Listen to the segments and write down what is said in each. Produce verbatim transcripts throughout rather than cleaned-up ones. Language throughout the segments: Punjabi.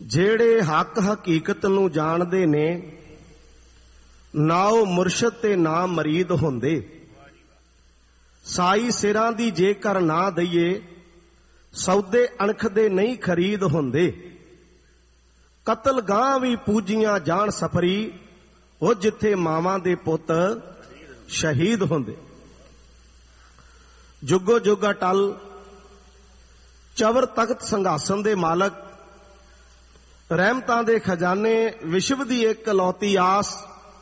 ਜਿਹੜੇ ਹੱਕ ਹਕੀਕਤ ਨੂੰ ਜਾਣਦੇ ਨੇ, ਨਾ ਉਹ ਮੁਰਸ਼ਦ ਤੇ ਨਾ ਮਰੀਦ ਹੁੰਦੇ। ਸਾਈ ਸਿਰਾਂ ਦੀ ਜੇਕਰ ਨਾ ਦਈਏ, ਸੌਦੇ ਅਣਖ ਦੇ ਨਹੀਂ ਖਰੀਦ ਹੁੰਦੇ। ਕਤਲ ਗਾਂ ਵੀ ਪੂਜੀਆਂ ਜਾਣ ਸਫਰੀ, ਉਹ ਜਿੱਥੇ ਮਾਵਾਂ ਦੇ ਪੁੱਤ ਸ਼ਹੀਦ ਹੁੰਦੇ। ਜੁਗੋ ਜੁਗ ਅਟਲ ਚਵਰ ਤਖਤ ਸੰਘਾਸਨ ਦੇ ਮਾਲਕ, ਰਹਿਮਤਾਂ ਦੇ ਖਜ਼ਾਨੇ, ਵਿਸ਼ਵ ਦੀ ਇੱਕ ਇਕਲੌਤੀ ਆਸ,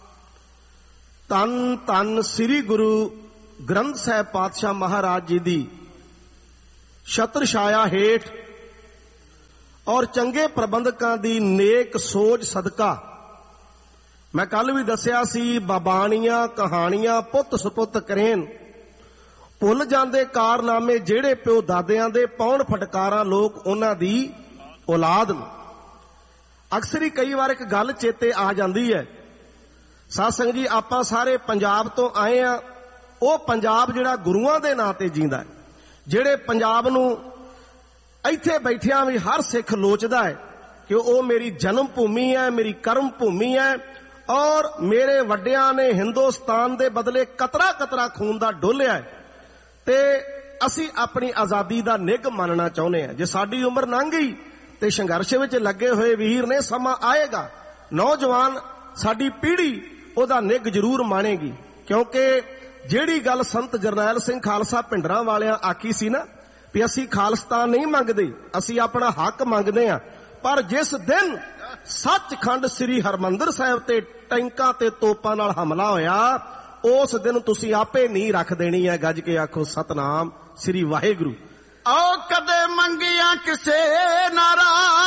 ਧੰਨ ਧੰਨ ਸ੍ਰੀ ਗੁਰੂ ਗ੍ਰੰਥ ਸਾਹਿਬ ਪਾਤਸ਼ਾਹ ਮਹਾਰਾਜ ਜੀ ਦੀ ਛਤਰ ਛਾਇਆ ਹੇਠ ਔਰ ਚੰਗੇ ਪ੍ਰਬੰਧਕਾਂ ਦੀ ਨੇਕ ਸੋਚ ਸਦਕਾ, ਮੈਂ ਕੱਲ ਵੀ ਦੱਸਿਆ ਸੀ, ਬਾਬਾਣੀਆਂ ਕਹਾਣੀਆਂ ਪੁੱਤ ਸੁਪੁੱਤ ਕਰੇਨ, ਭੁੱਲ ਜਾਂਦੇ ਕਾਰਨਾਮੇ ਜਿਹੜੇ ਪਿਓ ਦਾਦਿਆਂ ਦੇ, ਪੌਣ ਫਟਕਾਰਾਂ ਲੋਕ ਉਹਨਾਂ ਦੀ ਔਲਾਦ ਨੂੰ। ਅਕਸਰ ਹੀ ਕਈ ਵਾਰ ਇੱਕ ਗੱਲ ਚੇਤੇ ਆ ਜਾਂਦੀ ਹੈ, ਸਾਧ ਸੰਗਤ ਜੀ, ਆਪਾਂ ਸਾਰੇ ਪੰਜਾਬ ਤੋਂ ਆਏ ਆ। ਉਹ ਪੰਜਾਬ ਜਿਹੜਾ ਗੁਰੂਆਂ ਦੇ ਨਾਂ ਤੇ ਜੀਂਦਾ ਹੈ, ਜਿਹੜੇ ਪੰਜਾਬ ਨੂੰ ਇੱਥੇ ਬੈਠਿਆਂ ਵੀ ਹਰ ਸਿੱਖ ਲੋਚਦਾ ਹੈ ਕਿ ਉਹ ਮੇਰੀ ਜਨਮ ਭੂਮੀ ਹੈ, ਮੇਰੀ ਕਰਮ ਭੂਮੀ ਹੈ, ਔਰ ਮੇਰੇ ਵੱਡਿਆਂ ਨੇ ਹਿੰਦੁਸਤਾਨ ਦੇ ਬਦਲੇ ਕਤਰਾ ਕਤਰਾ ਖੂਨ ਦਾ ਡੋਲਿਆ ਹੈ, ਤੇ ਅਸੀਂ ਆਪਣੀ ਆਜ਼ਾਦੀ ਦਾ ਨਿੱਘ ਮੰਨਣਾ ਚਾਹੁੰਦੇ ਹਾਂ। ਜੇ ਸਾਡੀ ਉਮਰ ਲੰਘ ਗਈ ਤੇ ਸੰਘਰਸ਼ ਵਿੱਚ ਲੱਗੇ ਹੋਏ ਵੀਰ ਨੇ, ਸਮਾਂ ਆਏਗਾ ਨੌਜਵਾਨ ਸਾਡੀ ਪੀੜ੍ਹੀ ਉਹਦਾ ਨਿੱਘ ਜ਼ਰੂਰ ਮਾਣੇਗੀ। ਕਿਉਂਕਿ ਜਿਹੜੀ ਗੱਲ ਸੰਤ ਜਰਨੈਲ ਸਿੰਘ ਖਾਲਸਾ ਭਿੰਡਰਾਂ ਵਾਲਿਆਂ ਆਖੀ ਸੀ ਨਾ, ਵੀ ਅਸੀਂ ਖਾਲਸਤਾਨ ਨਹੀਂ ਮੰਗਦੇ, ਅਸੀਂ ਆਪਣਾ ਹੱਕ ਮੰਗਦੇ ਹਾਂ, ਪਰ ਜਿਸ ਦਿਨ ਸੱਚਖੰਡ ਸ੍ਰੀ ਹਰਮੰਦਰ ਸਾਹਿਬ ਤੇ ਟੈਂਕਾਂ ਤੇ ਤੋਪਾਂ ਨਾਲ ਹਮਲਾ ਹੋਇਆ, ਉਸ ਦਿਨ ਤੁਸੀਂ ਆਪੇ ਨਹੀਂ ਰੱਖ ਦੇਣੀ ਹੈ। ਗੱਜ ਕੇ ਆਖੋ ਸਤਨਾਮ ਸ੍ਰੀ ਵਾਹਿਗੁਰੂ। ਆਓ ਕਦੇ ਮੰਗਿਆ ਕਿਸੇ ਨਾਰਾ